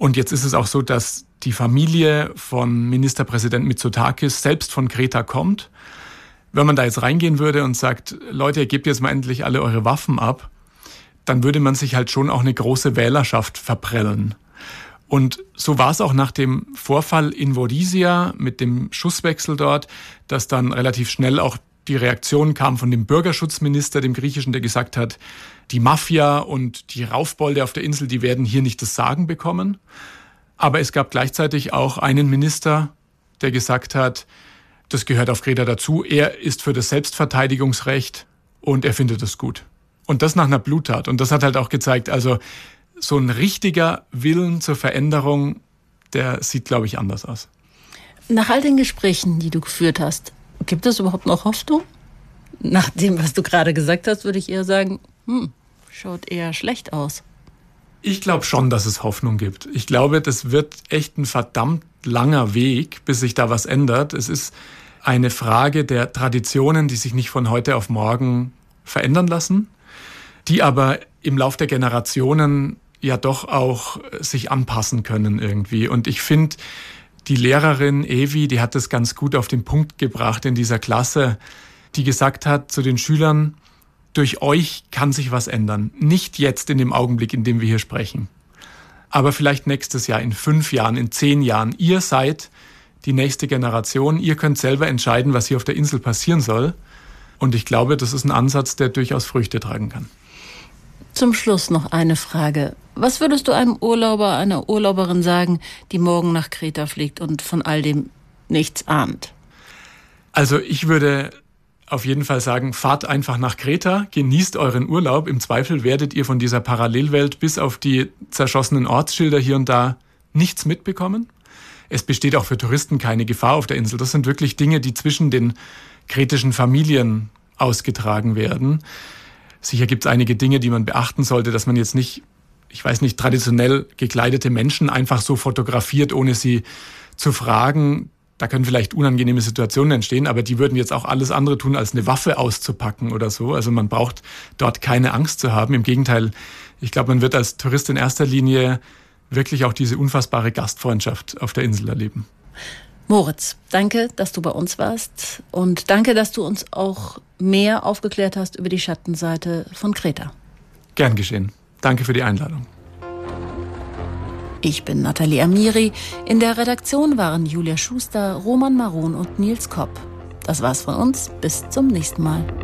Und jetzt ist es auch so, dass die Familie von Ministerpräsident Mitsotakis selbst von Kreta kommt. Wenn man da jetzt reingehen würde und sagt, Leute, ihr gebt jetzt mal endlich alle eure Waffen ab, dann würde man sich halt schon auch eine große Wählerschaft verprellen. Und so war es auch nach dem Vorfall in Vodizia mit dem Schusswechsel dort, dass dann relativ schnell auch die Reaktion kam von dem Bürgerschutzminister, dem griechischen, der gesagt hat, die Mafia und die Raufbolde auf der Insel, die werden hier nicht das Sagen bekommen. Aber es gab gleichzeitig auch einen Minister, der gesagt hat, das gehört auf Kreta dazu, er ist für das Selbstverteidigungsrecht und er findet es gut. Und das nach einer Bluttat. Und das hat halt auch gezeigt, also so ein richtiger Willen zur Veränderung, der sieht, glaube ich, anders aus. Nach all den Gesprächen, die du geführt hast, gibt es überhaupt noch Hoffnung? Nach dem, was du gerade gesagt hast, würde ich eher sagen, schaut eher schlecht aus. Ich glaube schon, dass es Hoffnung gibt. Ich glaube, das wird echt ein verdammt langer Weg, bis sich da was ändert. Es ist eine Frage der Traditionen, die sich nicht von heute auf morgen verändern lassen, die aber im Lauf der Generationen ja doch auch sich anpassen können irgendwie. Und ich finde, die Lehrerin Evi, die hat das ganz gut auf den Punkt gebracht in dieser Klasse, die gesagt hat zu den Schülern, durch euch kann sich was ändern. Nicht jetzt in dem Augenblick, in dem wir hier sprechen. Aber vielleicht nächstes Jahr, in 5 Jahren, in 10 Jahren. Ihr seid die nächste Generation. Ihr könnt selber entscheiden, was hier auf der Insel passieren soll. Und ich glaube, das ist ein Ansatz, der durchaus Früchte tragen kann. Zum Schluss noch eine Frage. Was würdest du einem Urlauber, einer Urlauberin sagen, die morgen nach Kreta fliegt und von all dem nichts ahnt? Also ich würde auf jeden Fall sagen, fahrt einfach nach Kreta, genießt euren Urlaub. Im Zweifel werdet ihr von dieser Parallelwelt bis auf die zerschossenen Ortsschilder hier und da nichts mitbekommen. Es besteht auch für Touristen keine Gefahr auf der Insel. Das sind wirklich Dinge, die zwischen den kretischen Familien ausgetragen werden. Sicher gibt es einige Dinge, die man beachten sollte, dass man jetzt nicht, traditionell gekleidete Menschen einfach so fotografiert, ohne sie zu fragen. Da können vielleicht unangenehme Situationen entstehen, aber die würden jetzt auch alles andere tun, als eine Waffe auszupacken oder so. Also man braucht dort keine Angst zu haben. Im Gegenteil, ich glaube, man wird als Tourist in erster Linie wirklich auch diese unfassbare Gastfreundschaft auf der Insel erleben. Moritz, danke, dass du bei uns warst und danke, dass du uns auch mehr aufgeklärt hast über die Schattenseite von Kreta. Gern geschehen. Danke für die Einladung. Ich bin Nathalie Amiri. In der Redaktion waren Julia Schuster, Roman Maron und Nils Kopp. Das war's von uns. Bis zum nächsten Mal.